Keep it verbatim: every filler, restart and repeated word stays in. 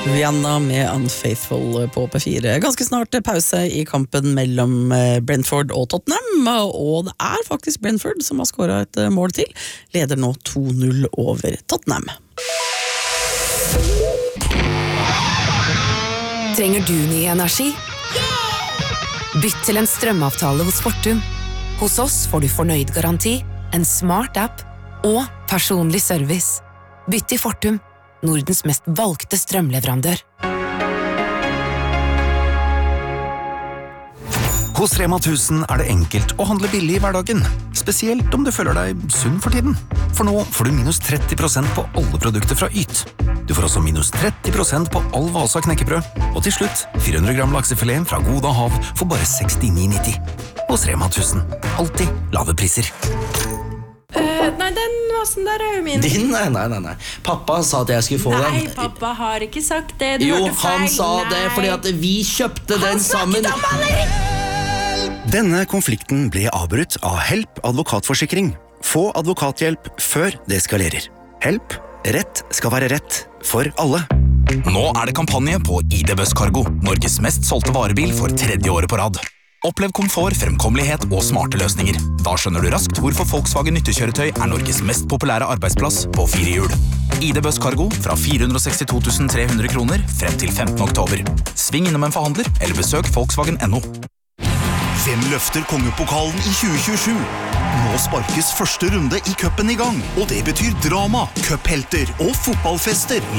Rihanna med Unfaithful på P fire. Ganske snart pause i kampen mellom Brentford og Tottenham, og det er faktisk Brentford som har skåret et mål til. Leder nå to null over Tottenham. Trenger du ny energi? Bytt til en strømavtale hos Fortum. Hos oss får du fornøyd garanti, en smart app og personlig service. Bytt til Fortum, Nordens mest valgte strømleverandør. Hos Rema tusen er det enkelt å handle billig i hverdagen, spesielt om du føler deg sunn for tiden. For nå får du minus tretti prosent på alle produkter fra Yt. Du får også minus tretti prosent på all Vasa knekkebrød, og til slutt fire hundre gram laksefilet fra Goda Hav for bare sekstini nitti. Hos Rema tusen, alltid lave priser. Uh, nei, den vasen der er jo min. Din? Nei, nei, nei, nei. Pappa sa at jeg skulle få nei, den. Nei, pappa har ikke sagt det. Du jo, hørte feil. Han sa nei. det fordi at vi kjøpte han den sammen. Han snakket om alle! Denne konflikten ble avbrutt av Help advokatforsikring. Få advokathjelp før det eskalerer. Help, rett skal være rett for alle. Nå er det kampanje på I D Buss Cargo, Norges mest solgte varebil for tredje året på rad. Opplev komfort, fremkommelighet og smarte løsninger. Da skjønner du raskt hvorfor Volkswagen nyttekjøretøy er Norges mest populære arbeidsplass på fire hjul. I D Buss Cargo fra fire hundre sekstito tusen tre hundre kroner frem til femtende oktober. Sving innom en forhandler eller besøk Volkswagen punktum no. Hvem løfter kongepokalen i tjue tjuesju? Nå sparkes første runde i cupen i gang, og det betyr drama, cuphelter og fotballfester.